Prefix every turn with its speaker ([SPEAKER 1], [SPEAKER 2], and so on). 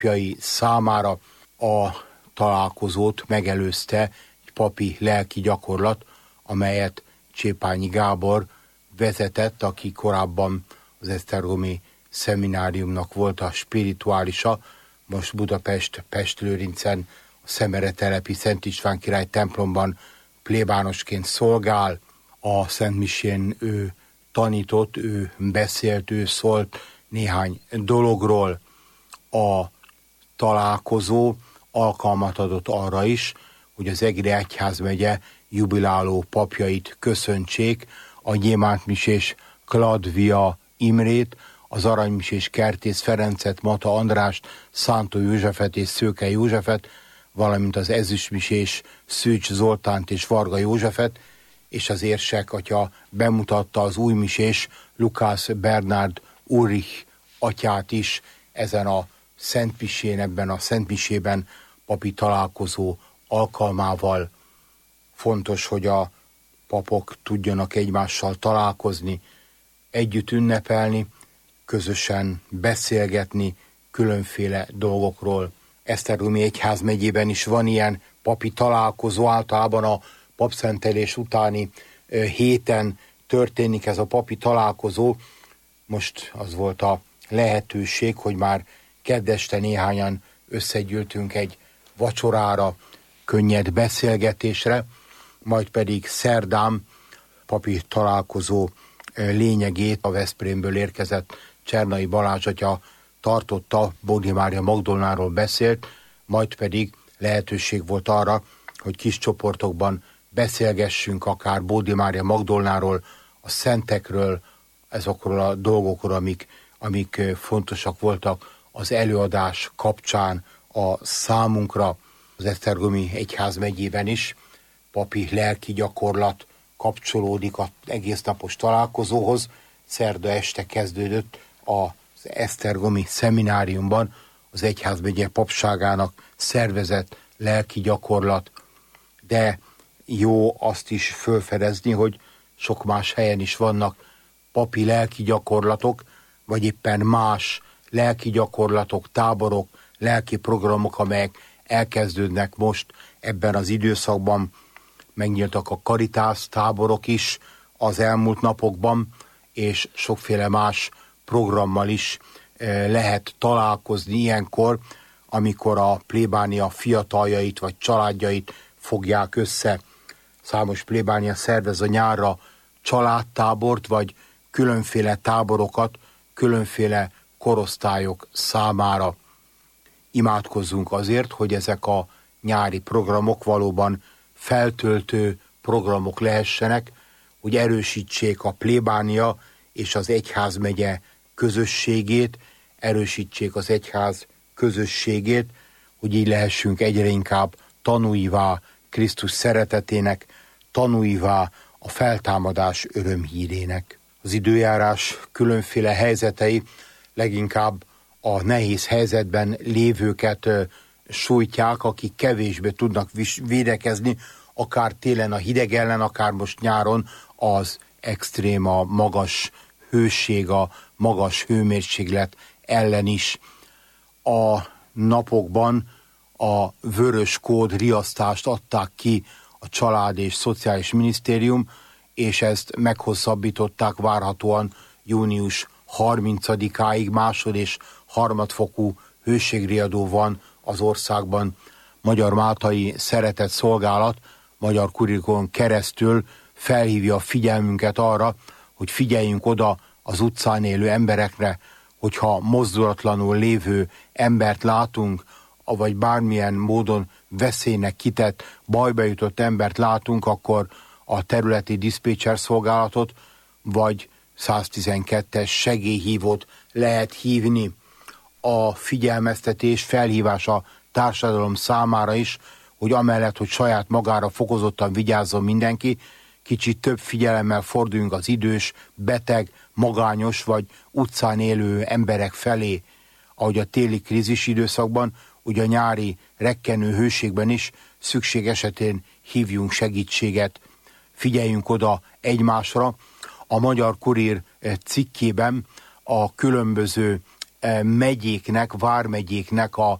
[SPEAKER 1] számára. A találkozót megelőzte egy papi lelki gyakorlat, amelyet Csépányi Gábor vezetett, aki korábban az esztergomi szemináriumnak volt a spirituálisa, most Budapest, Pest-Lőrincen, a Szemeretelepi Szent István király templomban plébánosként szolgál. A szentmisén ő tanított, ő beszélt, ő szólt néhány dologról. A találkozó alkalmat adott arra is, hogy az Egri Egyházmegye jubiláló papjait köszöntsék, a gyémántmisés Kladvia Imrét, az aranymisés Kertész Ferencet, Mata Andrást, Szántó Józsefet és Szőke Józsefet, valamint az ezüstmisés Szűcs Zoltánt és Varga Józsefet, és az érsek atya bemutatta az újmisés Lukász Bernard Ulrich atyát is ezen a szentmisén, ebben a szentmisében papi találkozó alkalmával. Fontos, hogy a papok tudjanak egymással találkozni, együtt ünnepelni, közösen beszélgetni különféle dolgokról. Esztergomi Egyházmegyében is van ilyen papi találkozó, általában a papszentelés utáni héten történik ez a papi találkozó. Most az volt a lehetőség, hogy már kedd este néhányan összegyűltünk egy vacsorára, könnyed beszélgetésre, majd pedig szerdán papi találkozó lényegét a Veszprémből érkezett Csernai Balázs atya tartotta, Bódi Mária Magdolnáról beszélt, majd pedig lehetőség volt arra, hogy kis csoportokban beszélgessünk akár Bódi Mária Magdolnáról, a szentekről, ezokról a dolgokról, amik fontosak voltak az előadás kapcsán a számunkra. Az Esztergomi Egyházmegyében is papi lelki gyakorlat kapcsolódik az egésznapos találkozóhoz. Szerda este kezdődött az esztergomi szemináriumban az egyházmegye papságának szervezett lelki gyakorlat, de jó azt is felfedezni, hogy sok más helyen is vannak papi lelki gyakorlatok, vagy éppen más lelki gyakorlatok, táborok, lelki programok, amelyek elkezdődnek most ebben az időszakban. Megnyíltak a Caritas táborok is az elmúlt napokban, és sokféle más programmal is lehet találkozni ilyenkor, amikor a plébánia fiataljait vagy családjait fogják össze. Számos plébánia szervez a nyárra családtábort, vagy különféle táborokat, különféle korosztályok számára. Imádkozzunk azért, hogy ezek a nyári programok valóban feltöltő programok lehessenek, hogy erősítsék a plébánia és az egyházmegye közösségét, erősítsék az egyház közösségét, hogy így lehessünk egyre inkább tanúivá Krisztus szeretetének, tanúivá a feltámadás örömhírének. Az időjárás különféle helyzetei leginkább a nehéz helyzetben lévőket sújtják, akik kevésbé tudnak védekezni, akár télen a hideg ellen, akár most nyáron az extrém, a magas hőség, a magas hőmérséklet ellen is. A napokban a vörös kód riasztást adták ki a Család és Szociális Minisztérium, és ezt meghosszabbították várhatóan június 30-áig. Másod- és harmadfokú hőségriadó van az országban. Magyar-Máltai Szeretett Szolgálat Magyar Kurikon keresztül felhívja a figyelmünket arra, hogy figyeljünk oda az utcán élő emberekre, hogyha mozdulatlanul lévő embert látunk, vagy bármilyen módon veszélynek kitett, bajba jutott embert látunk, akkor a területi diszpécser szolgálatot, vagy 112-es segélyhívót lehet hívni. A figyelmeztetés, felhívás a társadalom számára is, hogy amellett, hogy saját magára fokozottan vigyázzon mindenki, kicsit több figyelemmel forduljunk az idős, beteg, magányos vagy utcán élő emberek felé, ahogy a téli krízis időszakban, úgy a nyári rekkenő hőségben is szükség esetén hívjunk segítséget, figyeljünk oda egymásra. A Magyar Kurír cikkében a különböző megyéknek, vármegyéknek a